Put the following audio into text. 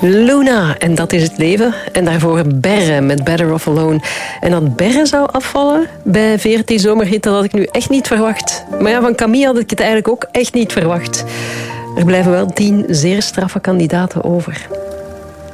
Luna, en dat is het leven. En daarvoor Berre met Better Off Alone. En dat Berre zou afvallen bij VRT Zomerhit, dat had ik nu echt niet verwacht. Maar ja, van Camille had ik het eigenlijk ook echt niet verwacht. Er blijven wel 10 zeer straffe kandidaten over.